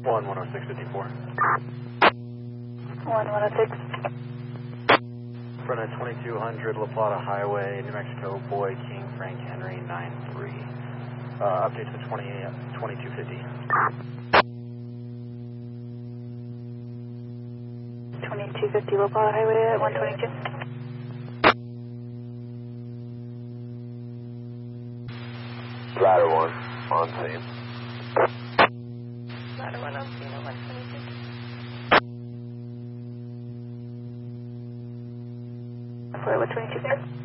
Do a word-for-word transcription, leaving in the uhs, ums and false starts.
one one oh six fifty-four. one one oh six. Front of twenty-two hundred La Plata Highway, New Mexico, Boy King Frank Henry nine three. Uh, update to twenty-two fifty. twenty-two fifty La Plata Highway at one twenty-two. Ladder one, on scene. Ladder one on scene at one twenty-two. For one twenty-two.